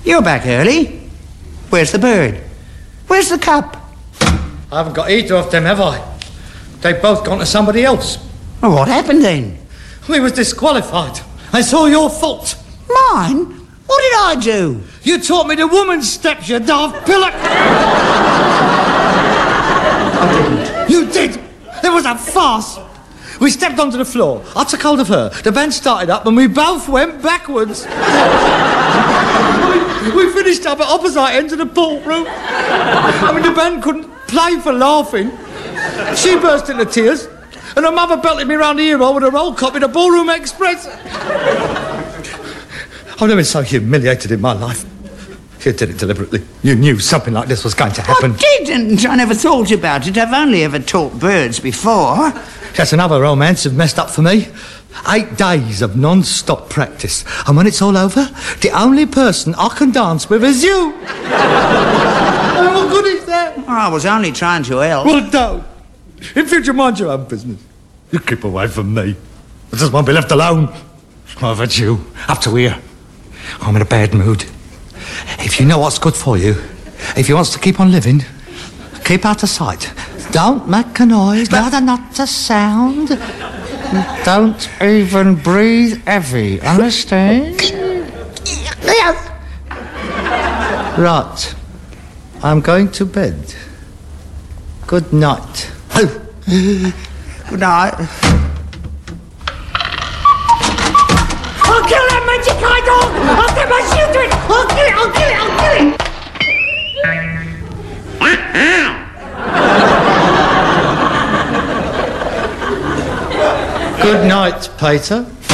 You're back early. Where's the bird? Where's the cup? I haven't got either of them, have I? They've both gone to somebody else. Well, what happened then? We was disqualified. It's all your fault. Mine? What did I do? You taught me the woman's steps, you daft pillock. I didn't. You did. It was a farce. We stepped onto the floor. I took hold of her. The band started up and we both went backwards. we finished up at opposite ends of the ballroom. The band couldn't play for laughing. She burst into tears and her mother belted me round the ear with a roll copy of the Ballroom Express. I've never been so humiliated in my life. You did it deliberately. You knew something like this was going to happen. I didn't. I never thought about it. I've only ever taught birds before. That's another romance you've messed up for me. 8 days of non-stop practice. And when it's all over, the only person I can dance with is you. What good is that? I was only trying to help. Well, don't. In future, mind your own business. You keep away from me. I just won't be left alone. What about you? Up to here. I'm in a bad mood. If you know what's good for you, if you want to keep on living, keep out of sight. Don't make a noise, not a sound. Don't even breathe heavy, understand? Yes. Right. I'm going to bed. Good night. Good night. I'll kill that magic eye dog! I'll get my shield to it! I'll kill it! I'll kill it! I'll kill it! Good night, Peter.